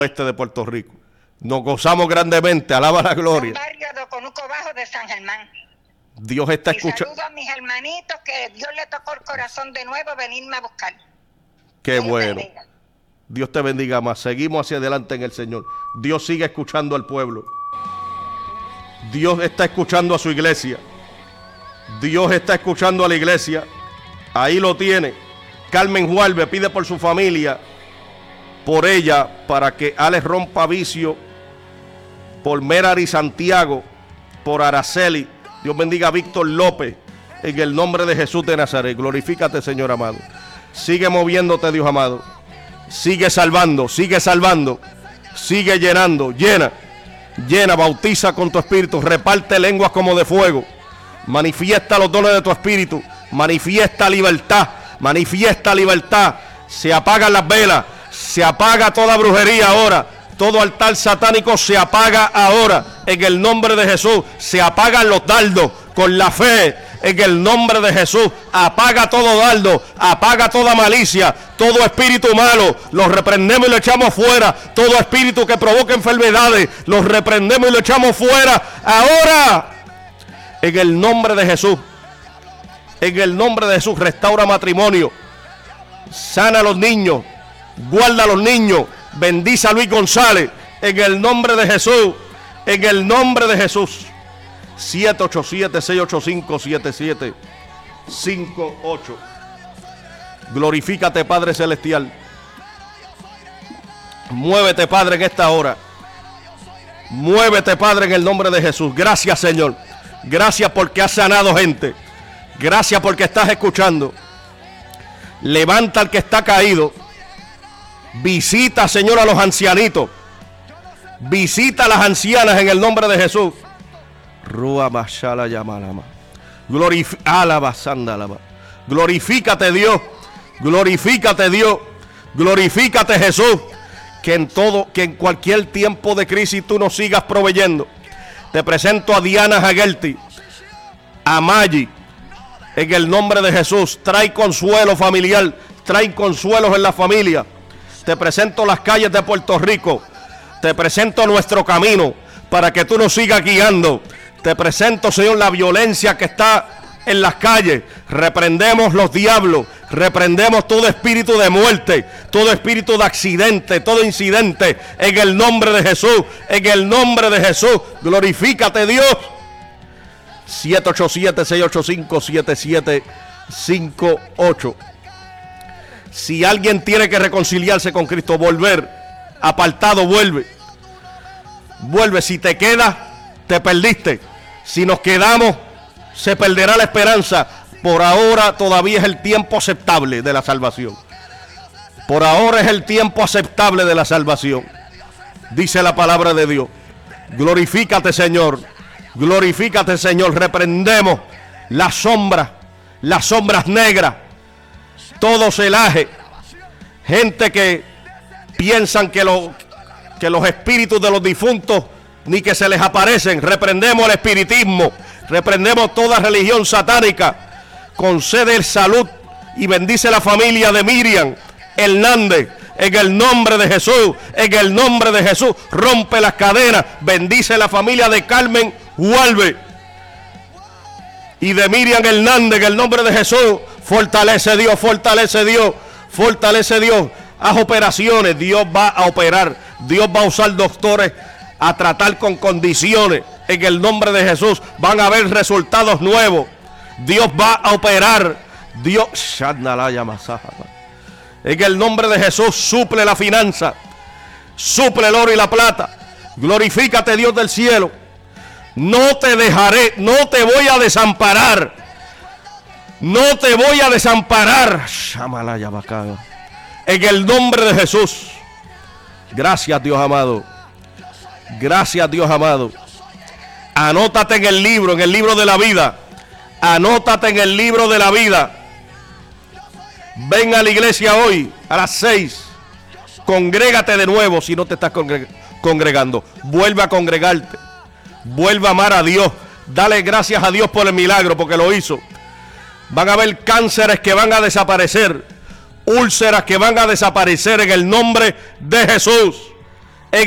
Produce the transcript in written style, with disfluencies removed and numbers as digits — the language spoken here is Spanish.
Este de Puerto Rico. Nos gozamos grandemente, alaba la gloria. Barrio de Conuco Bajo de San Germán. Dios está escuchando. Saludo a mis hermanitos, que Dios le tocó el corazón de nuevo venirme a buscar. Qué bueno. Dios te bendiga más. Seguimos hacia adelante en el Señor. Dios sigue escuchando al pueblo. Dios está escuchando a su iglesia. Dios está escuchando a la iglesia. Ahí lo tiene. Carmen Juárez pide por su familia, por ella, para que Alex rompa vicio, por Merari Santiago, por Araceli. Dios bendiga a Víctor López, en el nombre de Jesús de Nazaret. Glorifícate, Señor amado. Sigue moviéndote, Dios amado. Sigue salvando, sigue llenando. Llena, bautiza con tu espíritu, reparte lenguas como de fuego. Manifiesta los dones de tu espíritu. Manifiesta libertad. Se apagan las velas. Se apaga toda brujería ahora. Todo altar satánico se apaga ahora. En el nombre de Jesús. Se apagan los dardos con la fe. En el nombre de Jesús. Apaga todo dardo. Apaga toda malicia. Todo espíritu malo. Los reprendemos y lo echamos fuera. Todo espíritu que provoca enfermedades. Los reprendemos y lo echamos fuera. Ahora. En el nombre de Jesús. En el nombre de Jesús. Restaura matrimonio. Sana a los niños. Guarda a los niños. Bendice a Luis González. En el nombre de Jesús. En el nombre de Jesús. 787-685-7758. Glorifícate, Padre Celestial. Muévete, Padre, en esta hora. Muévete, Padre, en el nombre de Jesús. Gracias, Señor. Gracias porque has sanado gente. Gracias porque estás escuchando. Levanta al que está caído. Visita, Señor, a los ancianitos. Visita a las ancianas en el nombre de Jesús. Glorifícate, Dios. Glorifícate, Dios. Glorifícate, Jesús. Que en cualquier tiempo de crisis tú nos sigas proveyendo. Te presento a Diana Hagerty, a Maggi, en el nombre de Jesús. Trae consuelo familiar, trae consuelos en la familia. Te presento las calles de Puerto Rico. Te presento nuestro camino para que tú nos sigas guiando. Te presento, Señor, la violencia que está en las calles. Reprendemos los diablos. Reprendemos todo espíritu de muerte, todo espíritu de accidente, todo incidente. En el nombre de Jesús. En el nombre de Jesús. Glorifícate, Dios. 787-685-7758. Si alguien tiene que reconciliarse con Cristo, volver, apartado, vuelve. Vuelve. Si te quedas, te perdiste. Si nos quedamos, se perderá la esperanza. Por ahora todavía es el tiempo aceptable de la salvación. Por ahora es el tiempo aceptable de la salvación. Dice la palabra de Dios. Glorifícate, Señor. Glorifícate, Señor. Reprendemos las sombras negras, todo celaje, gente que piensan que los espíritus de los difuntos ni que se les aparecen. Reprendemos el espiritismo, reprendemos toda religión satánica. Concede salud y bendice la familia de Miriam Hernández. En el nombre de Jesús, en el nombre de Jesús, rompe las cadenas. Bendice la familia de Carmen Juárez y de Miriam Hernández, en el nombre de Jesús. Fortalece Dios, fortalece Dios, fortalece Dios. Haz operaciones, Dios va a operar. Dios va a usar doctores a tratar con condiciones. En el nombre de Jesús van a haber resultados nuevos. Dios va a operar. Dios, en el nombre de Jesús, suple la finanza, suple el oro y la plata. Glorifícate, Dios del cielo. No te dejaré, no te voy a desamparar. No te voy a desamparar. En el nombre de Jesús. Gracias, Dios amado. Gracias, Dios amado. Anótate en el libro de la vida. Anótate en el libro de la vida. Ven a la iglesia hoy a las 6. Congrégate de nuevo si no te estás congregando. Vuelve a congregarte. Vuelve a amar a Dios. Dale gracias a Dios por el milagro, porque lo hizo. Van a haber cánceres que van a desaparecer. Úlceras que van a desaparecer en el nombre de Jesús.